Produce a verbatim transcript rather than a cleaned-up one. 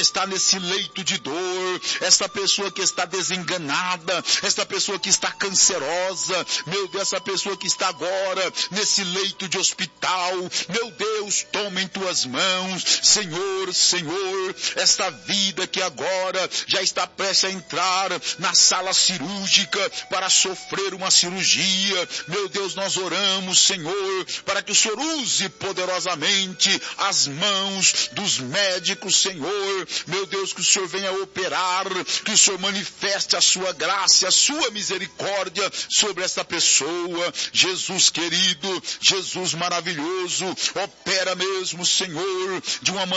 está nesse leito de dor, esta pessoa que está desenganada, esta pessoa que está cancerosa, meu Deus, essa pessoa que está agora nesse leito de hospital, meu Deus, toma em tuas mãos, Senhor, Senhor, esta vida que agora já está prestes a entrar na sala cirúrgica para sofrer uma cirurgia, meu Deus, nós oramos, Senhor, para que o Senhor use poderosamente as mãos dos médicos, Senhor, meu Deus, que o Senhor venha operar, que o Senhor manifeste a sua graça, a sua misericórdia sobre esta pessoa. Jesus querido, Jesus maravilhoso, opera mesmo, Senhor, de uma maneira